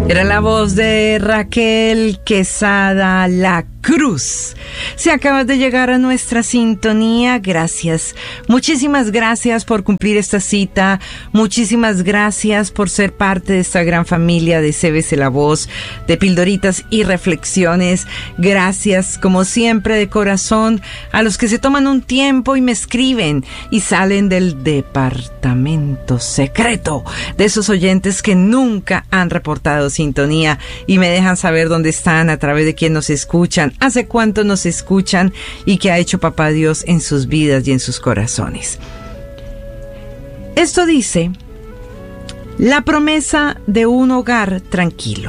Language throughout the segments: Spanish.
Era la voz de Raquel Quesada La Cruz. Si acabas de llegar a nuestra sintonía, gracias. Muchísimas gracias por cumplir esta cita. Muchísimas gracias por ser parte de esta gran familia de CBC La Voz, de Pildoritas y Reflexiones. Gracias, como siempre, de corazón, a los que se toman un tiempo y me escriben y salen del departamento secreto de esos oyentes que nunca han reportado sintonía y me dejan saber dónde están, a través de quién nos escuchan, hace cuánto nos escuchan y qué ha hecho Papá Dios en sus vidas y en sus corazones. Esto dice: la promesa de un hogar tranquilo.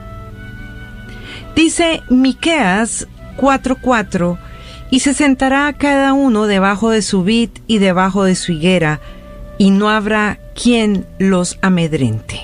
Dice Miqueas 4:4: y se sentará cada uno debajo de su vid y debajo de su higuera, y no habrá quien los amedrente.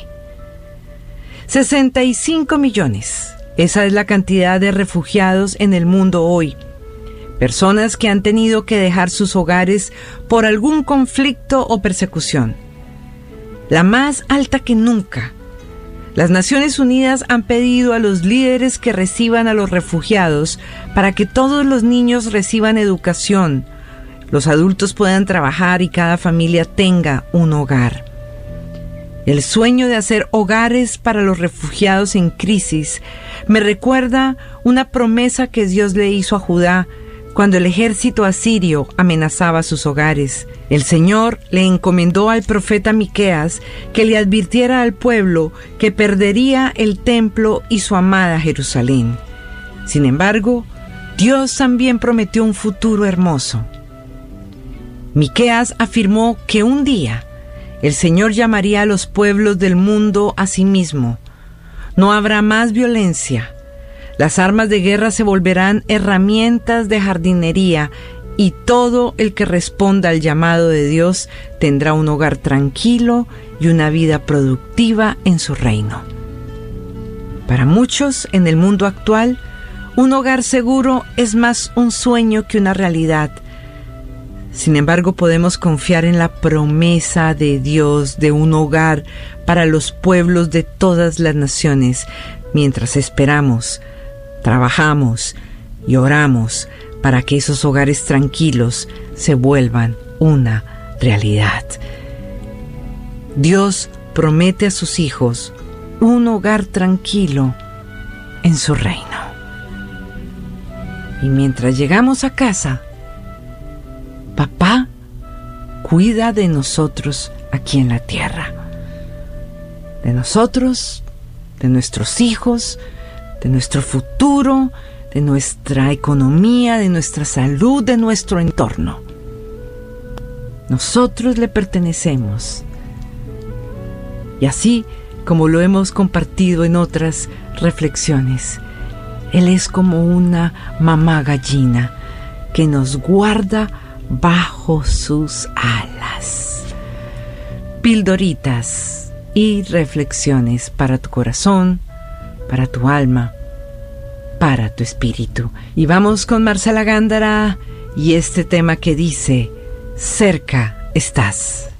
65 millones. Esa es la cantidad de refugiados en el mundo hoy. Personas que han tenido que dejar sus hogares por algún conflicto o persecución. La más alta que nunca. Las Naciones Unidas han pedido a los líderes que reciban a los refugiados para que todos los niños reciban educación, los adultos puedan trabajar y cada familia tenga un hogar. El sueño de hacer hogares para los refugiados en crisis me recuerda una promesa que Dios le hizo a Judá cuando el ejército asirio amenazaba sus hogares. El Señor le encomendó al profeta Miqueas que le advirtiera al pueblo que perdería el templo y su amada Jerusalén. Sin embargo, Dios también prometió un futuro hermoso. Miqueas afirmó que un día el Señor llamaría a los pueblos del mundo a sí mismo. No habrá más violencia. Las armas de guerra se volverán herramientas de jardinería y todo el que responda al llamado de Dios tendrá un hogar tranquilo y una vida productiva en su reino. Para muchos en el mundo actual, un hogar seguro es más un sueño que una realidad. Sin embargo, podemos confiar en la promesa de Dios de un hogar para los pueblos de todas las naciones, mientras esperamos, trabajamos y oramos para que esos hogares tranquilos se vuelvan una realidad. Dios promete a sus hijos un hogar tranquilo en su reino. Y mientras llegamos a casa, Papá cuida de nosotros aquí en la tierra, de nosotros, de nuestros hijos, de nuestro futuro, de nuestra economía, de nuestra salud, de nuestro entorno. Nosotros le pertenecemos. Y así como lo hemos compartido en otras reflexiones, Él es como una mamá gallina que nos guarda bajo sus alas. Pildoritas y reflexiones para tu corazón, para tu alma, para tu espíritu. Y vamos con Marcela Gándara y este tema que dice: cerca estás.